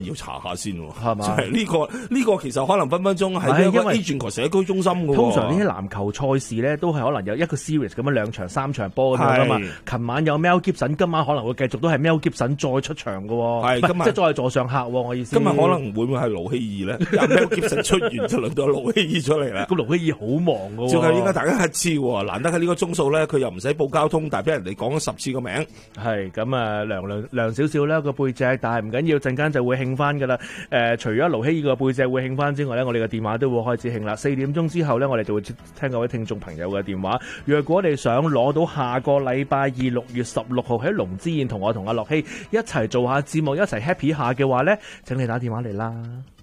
要查下先喎， 係嘛？ 呢個其實可能分分鐘係一個 agent 社區中心嘅。 通常呢啲籃球賽事咧都係可能有一個 series 咁樣2場3場波咁樣噶嘛。琴晚有 Mel Gibson，今晚可能會繼續都係 Mel Gibson 再出場嘅。 係今日即係再係座上客，我意思。 今日可能會唔會係盧希爾咧？Mel Gibson 出完就輪到盧希爾出嚟啦。 咁盧希爾好忙嘅。 照計應該大家一知喎，難得喺呢個鐘數咧，佢又唔使報交通，但係俾人哋講咗10次個名。 係咁啊，涼少少啦個背脊，但係唔緊要，陣間就會興翻噶啦。除咗盧希爾個背脊會興翻之外咧，我哋嘅電話都會開始興啦。4點鐘之後咧，我哋就會聽各位聽眾朋友嘅電話。若果你想攞到下個禮拜二6月16號喺龍之宴同我同阿樂希一齊做下節目，一齊 happy 下嘅話咧，請你打電話嚟啦。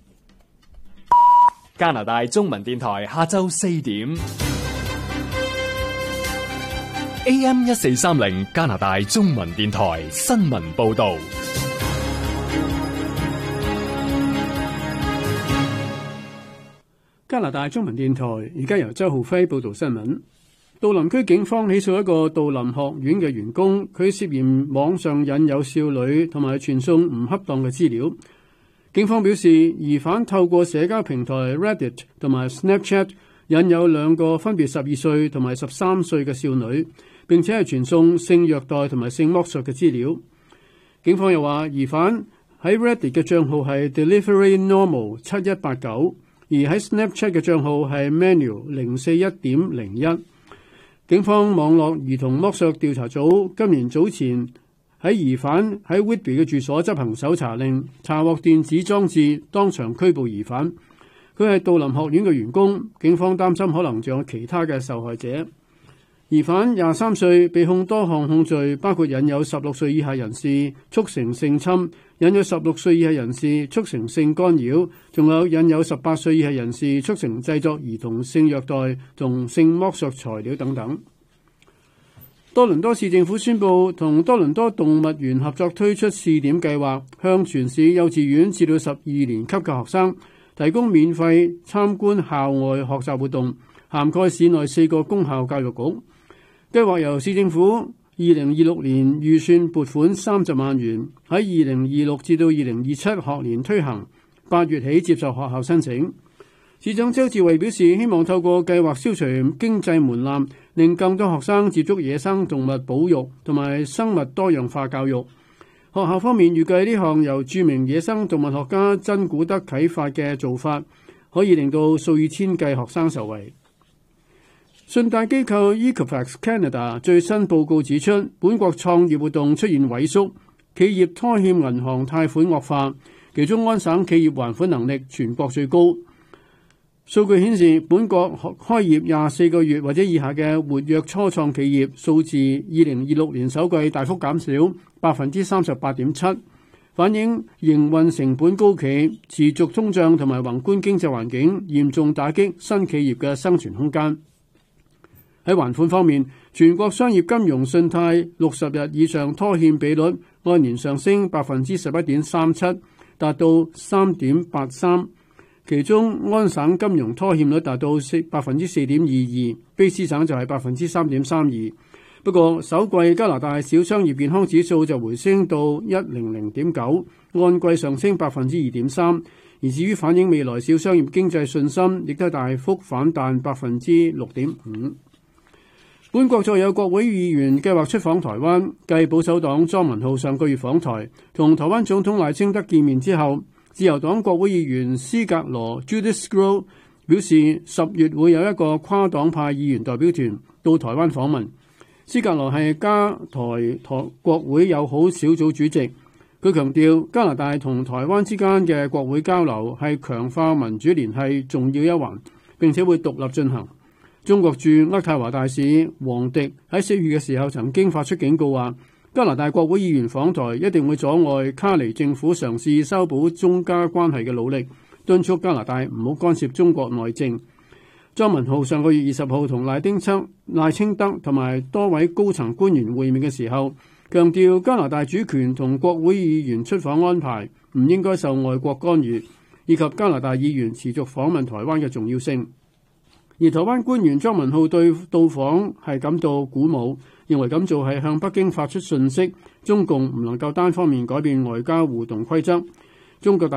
加拿大中文電台下晝4點 AM 1430加拿大中文電台新聞報道。 加拿大中文電台而家由周浩輝報道新聞。杜林區警方起訴一個杜林學院嘅員工，佢涉嫌網上引誘少女同埋傳送唔恰當嘅資料。警方表示，疑犯透過社交平台 Reddit 同埋 Snapchat 引誘2個分別12歲同埋13歲嘅少女，並且係傳送性虐待同埋性剝削嘅資料。警方又話，疑犯喺 Reddit 嘅帳號係 Delivery Normal 7189，而喺 Snapchat 嘅帳號係 Manual 041.01。警方網絡兒童剝削調查組今年早前喺疑犯喺 Whitby 嘅住所執行搜查令，查獲電子裝置，當場拘捕疑犯。佢係杜林學院嘅員工，警方擔心可能仲有其他嘅受害者。疑犯23歲，被控多項控罪，包括引誘16歲以下人士促成性侵，引誘16歲以下人士促成性干擾，仲有引誘18歲以下人士促成製作兒童性虐待同性剝削材料等等。多倫多市政府宣布同多倫多動物園合作推出試點計劃，向全市幼稚園至到12年級嘅學生提供免費參觀校外學習活動，涵蓋市內4個公校教育局。計劃由市政府2026年預算撥款30萬元，喺2026至到2027學年推行，8月起接受學校申請。市長周志偉表示，希望透過計劃消除經濟門檻，令更多學生接觸野生動物保育同埋生物多樣化教育。學校方面預計呢項由著名野生動物學家珍古德啟發嘅做法，可以令到數以千計學生受惠。信貸機構 Equifax Canada 最新報告指出，本國創業活動出現萎縮，企業拖欠銀行貸款惡化，其中安省企業還款能力全國最高。數據顯示，本國開業24個月或者以下嘅活躍初創企業數字2026年首季大幅減少 38.7%， 反映營運成本高企、持續通脹同埋宏觀經濟環境嚴重打擊新企業嘅生存空間。喺還款方面，全國商業金融信貸60日以上拖欠比率按年上升 11.37%， 達到 3.83%。其中安省金融拖欠率達到 4.22%， 卑詩省就係 3.32%。不過首季加拿大小商業健康指數就回升到 100.9， 按季上升 2.3%。而至於反映未來小商業經濟信心，亦都大幅反彈 6.5%。本國再有國會議員計劃出訪台灣，繼保守黨莊文浩上個月訪台，同台灣總統賴清德見面之後，自由黨國會議員斯格羅 Judith Skro 表示10月會有一個跨黨派議員代表團到台灣訪問。斯格羅係加台國會友好小組主席，佢強調加拿大同台灣之間嘅國會交流係強化民主聯繫重要一環，並且會獨立進行。中國駐渥太華大使王迪喺4月嘅時候曾經發出警告話，加拿大國會議員訪台一定會阻礙卡尼政府嘗試修補中加關係嘅努力，敦促加拿大唔好干涉中國內政。莊文浩上個月20號同賴清德同埋多位高層官員會面嘅時候，強調加拿大主權同國會議員出訪安排唔應該受外國干預，以及加拿大議員持續訪問台灣嘅重要性。而台灣官員莊文浩對到訪係感到鼓舞，認為咁做係向北京發出訊息，中共唔能夠單方面改變外交互動規則。 中國